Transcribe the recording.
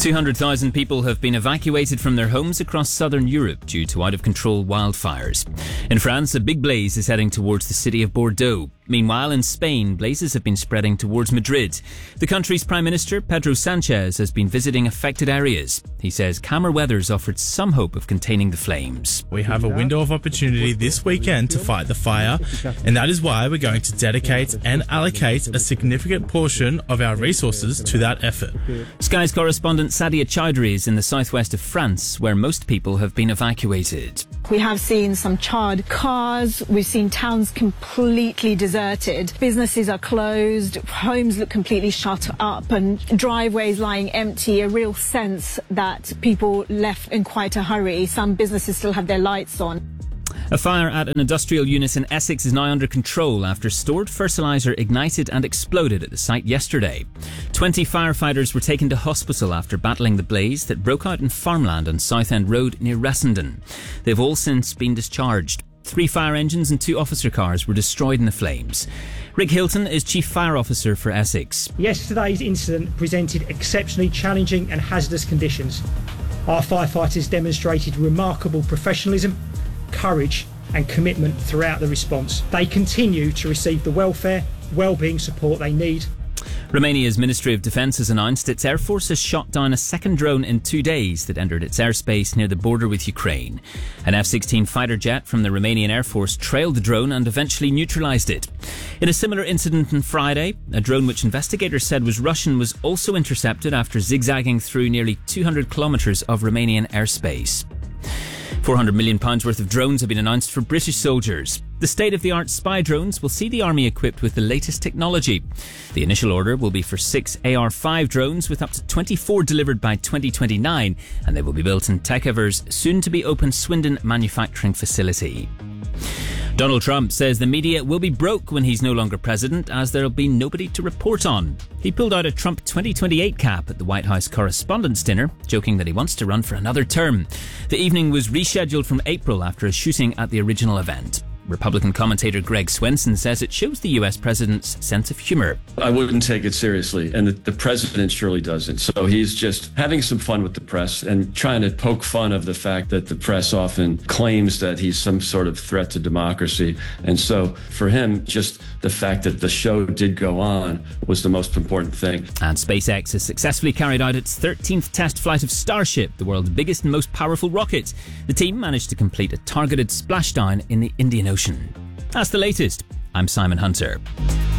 200,000 people have been evacuated from their homes across southern Europe due to out-of-control wildfires. In France, a big blaze is heading towards the city of Bordeaux. Meanwhile, in Spain, blazes have been spreading towards Madrid. The country's Prime Minister, Pedro Sanchez, has been visiting affected areas. He says calmer weather's offered some hope of containing the flames. We have a window of opportunity this weekend to fight the fire, and that is why we're going to dedicate and allocate a significant portion of our resources to that effort. Sky's correspondent Sadia Chowdhury is in the southwest of France, where most people have been evacuated. We have seen some charred cars. We've seen towns completely deserted. Businesses are closed. Homes look completely shut up and driveways lying empty. A real sense that people left in quite a hurry. Some businesses still have their lights on. A fire at an industrial unit in Essex is now under control after stored fertiliser ignited and exploded at the site yesterday. 20 firefighters were taken to hospital after battling the blaze that broke out in farmland on Southend Road near Ressendon. They've all since been discharged. 3 fire engines and 2 officer cars were destroyed in the flames. Rick Hilton is Chief Fire Officer for Essex. Yesterday's incident presented exceptionally challenging and hazardous conditions. Our firefighters demonstrated remarkable professionalism, courage and commitment throughout the response. They continue to receive the welfare, well-being support they need. Romania's Ministry of Defence has announced its Air Force has shot down a second drone in 2 days that entered its airspace near the border with Ukraine. An F-16 fighter jet from the Romanian Air Force trailed the drone and eventually neutralised it. In a similar incident on Friday, a drone which investigators said was Russian was also intercepted after zigzagging through nearly 200 kilometres of Romanian airspace. £400 million worth of drones have been announced for British soldiers. The state-of-the-art spy drones will see the army equipped with the latest technology. The initial order will be for 6 AR-5 drones with up to 24 delivered by 2029, and they will be built in Tekever's soon-to-be-open Swindon manufacturing facility. Donald Trump says the media will be broke when he's no longer president, as there'll be nobody to report on. He pulled out a Trump 2028 cap at the White House Correspondents' Dinner, joking that he wants to run for another term. The evening was rescheduled from April after a shooting at the original event. Republican commentator Greg Swenson says it shows the US president's sense of humour. I wouldn't take it seriously, and the president surely doesn't. So he's just having some fun with the press and trying to poke fun of the fact that the press often claims that he's some sort of threat to democracy. And so for him, just the fact that the show did go on was the most important thing. And SpaceX has successfully carried out its 13th test flight of Starship, the world's biggest and most powerful rocket. The team managed to complete a targeted splashdown in the Indian Ocean. That's the latest. I'm Simon Hunter.